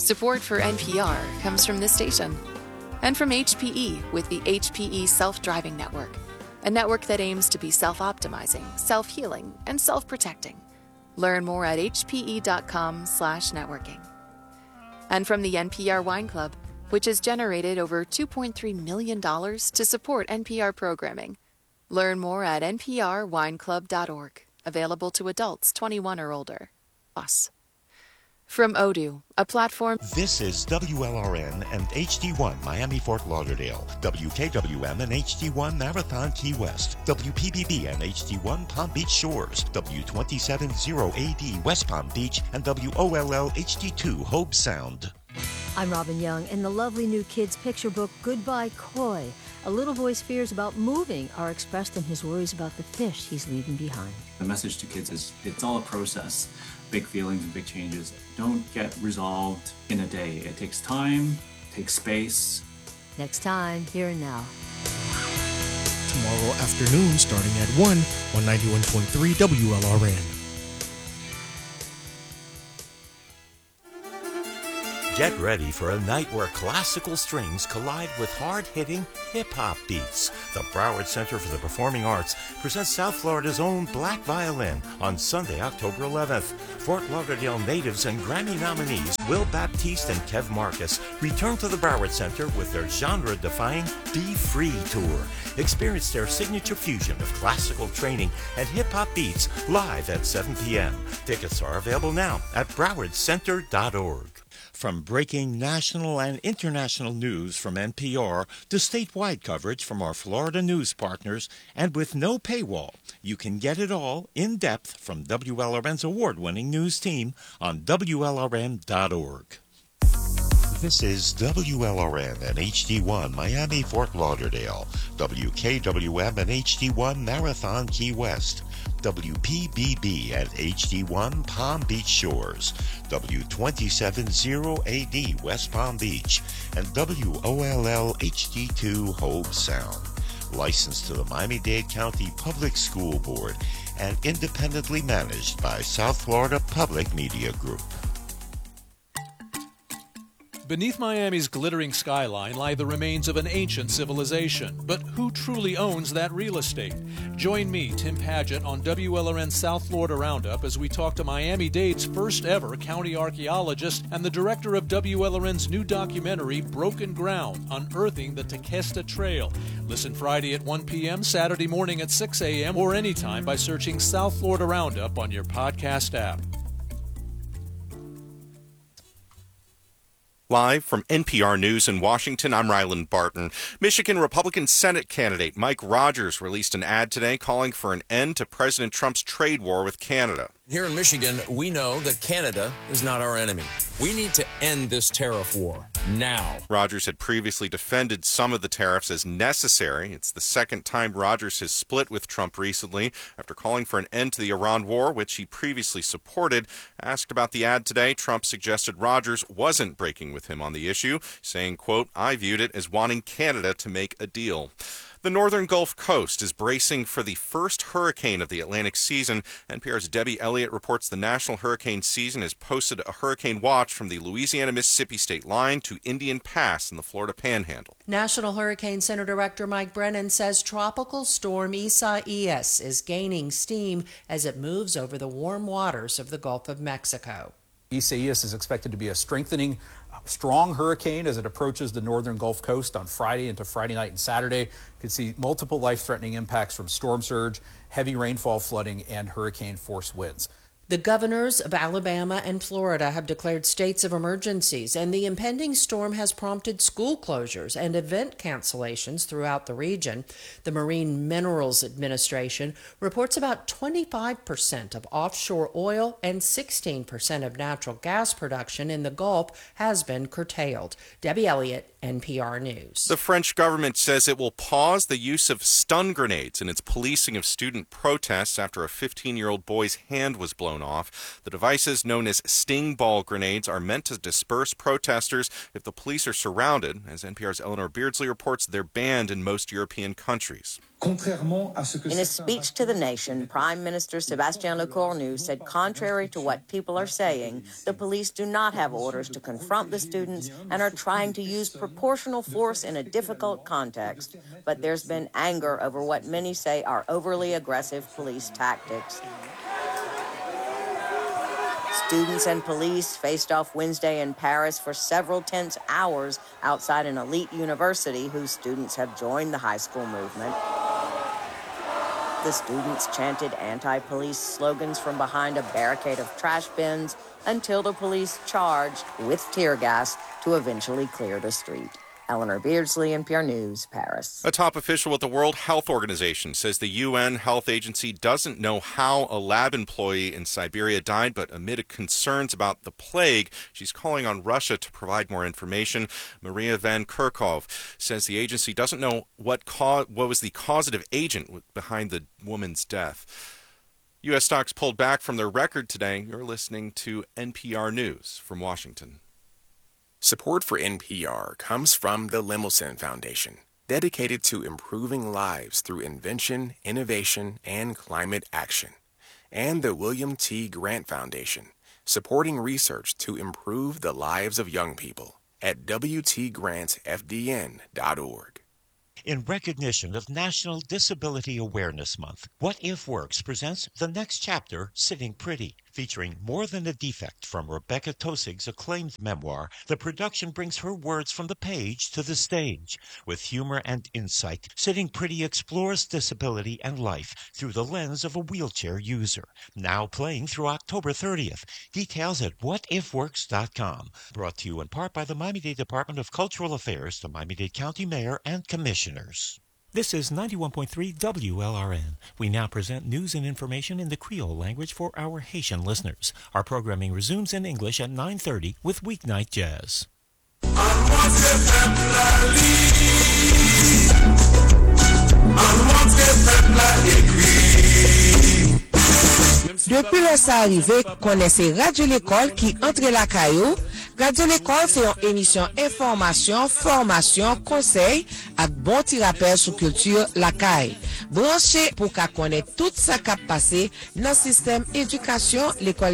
Support for NPR comes from this station and from HPE with the HPE Self-Driving Network, a network that aims to be self-optimizing, self-healing, and self-protecting. Learn more at hpe.com/networking. And from the NPR Wine Club, which has generated over $2.3 million to support NPR programming. Learn more at nprwineclub.org. Available to adults 21 or older. Plus. From Odoo, a platform. This is WLRN and HD1 Miami Fort Lauderdale, WKWM and HD1 Marathon Key West, WPBB and HD1 Palm Beach Shores, W270AD West Palm Beach, and WOLL HD2 Hobe Sound. I'm Robin Young. In the lovely new kids' picture book, Goodbye Koi, a little boy's fears about moving are expressed in his worries about the fish he's leaving behind. The message to kids is it's all a process. Big feelings and big changes don't get resolved in a day. It takes time, takes space. Next time, Here and Now. Tomorrow afternoon, starting at 1 on 91.3 WLRN. Get ready for a night where classical strings collide with hard-hitting hip-hop beats. The Broward Center for the Performing Arts presents South Florida's own Black Violin on Sunday, October 11th. Fort Lauderdale natives and Grammy nominees Will Baptiste and Kev Marcus return to the Broward Center with their genre-defying Be Free tour. Experience their signature fusion of classical training and hip-hop beats live at 7 p.m. Tickets are available now at browardcenter.org. From breaking national and international news from NPR to statewide coverage from our Florida news partners, and with no paywall, you can get it all in depth from WLRN's award-winning news team on WLRN.org. This is WLRN and HD1 Miami Fort Lauderdale, WKWM and HD1 Marathon Key West, WPBB and HD1 Palm Beach Shores, W270AD West Palm Beach, and WOLL HD2 Hobe Sound. Licensed to the Miami-Dade County Public School Board and independently managed by South Florida Public Media Group. Beneath Miami's glittering skyline lie the remains of an ancient civilization. But who truly owns that real estate? Join me, Tim Padgett, on WLRN South Florida Roundup as we talk to Miami-Dade's first ever county archaeologist and the director of WLRN's new documentary, Broken Ground, Unearthing the Tequesta Trail. Listen Friday at 1 p.m., Saturday morning at 6 a.m., or anytime by searching South Florida Roundup on your podcast app. Live from NPR News in Washington, I'm Ryland Barton. Michigan Republican Senate candidate Mike Rogers released an ad today calling for an end to President Trump's trade war with Canada. Here in Michigan, we know that Canada is not our enemy. We need to end this tariff war now. Rogers had previously defended some of the tariffs as necessary. It's the second time Rogers has split with Trump recently after calling for an end to the Iran war, which he previously supported. Asked about the ad today, Trump suggested Rogers wasn't breaking with him on the issue, saying, quote, "I viewed it as wanting Canada to make a deal." The northern Gulf Coast is bracing for the first hurricane of the Atlantic season. NPR's Debbie Elliott reports the National Hurricane Season has posted a hurricane watch from the Louisiana-Mississippi state line to Indian Pass in the Florida Panhandle. National Hurricane Center Director Mike Brennan says Tropical Storm Isaias is gaining steam as it moves over the warm waters of the Gulf of Mexico. Isaias is expected to be a strengthening, strong hurricane as it approaches the northern Gulf Coast on Friday into Friday night and Saturday. You could see multiple life-threatening impacts from storm surge, heavy rainfall, flooding, and hurricane-force winds. The governors of Alabama and Florida have declared states of emergencies, and the impending storm has prompted school closures and event cancellations throughout the region. The Marine Minerals Administration reports about 25% of offshore oil and 16% of natural gas production in the Gulf has been curtailed. Debbie Elliott, NPR News. The French government says it will pause the use of stun grenades in its policing of student protests after a 15-year-old boy's hand was blown off. The devices, known as sting ball grenades, are meant to disperse protesters if the police are surrounded. As NPR's Eleanor Beardsley reports, they're banned in most European countries. In his speech to the nation, Prime Minister Sébastien Lecornu said contrary to what people are saying, the police do not have orders to confront the students and are trying to use proportional force in a difficult context. But there's been anger over what many say are overly aggressive police tactics. Students and police faced off Wednesday in Paris for several tense hours outside an elite university whose students have joined the high school movement. The students chanted anti-police slogans from behind a barricade of trash bins until the police charged with tear gas to eventually clear the street. Eleanor Beardsley, NPR News, Paris. A top official at the World Health Organization says the UN Health Agency doesn't know how a lab employee in Siberia died, but amid concerns about the plague, she's calling on Russia to provide more information. Maria Van Kerkhove says the agency doesn't know what was the causative agent behind the woman's death. U.S. stocks pulled back from their record today. You're listening to NPR News from Washington. Support for NPR comes from the Lemelson Foundation, dedicated to improving lives through invention, innovation, and climate action, and the William T. Grant Foundation, supporting research to improve the lives of young people at WTGrantFDN.org. In recognition of National Disability Awareness Month, What If Works presents the next chapter, Sitting Pretty. Featuring More Than a Defect from Rebecca Tosig's acclaimed memoir, the production brings her words from the page to the stage. With humor and insight, Sitting Pretty explores disability and life through the lens of a wheelchair user. Now playing through October 30th. Details at whatifworks.com. Brought to you in part by the Miami-Dade Department of Cultural Affairs, the Miami-Dade County Mayor, and Commissioners. This is 91.3 WLRN. We now present news and information in the Creole language for our Haitian listeners. Our programming resumes in English at 9:30 with Weeknight Jazz. Depuis le sa arrivé, connaissez Radio L'École qui entre la caillou. Radio L'École c'est une émission information, formation, conseil ak bon ti rappel sou culture la caille. Branchez pour qu'à connaître tout ça qui a passé dans le système éducation l'école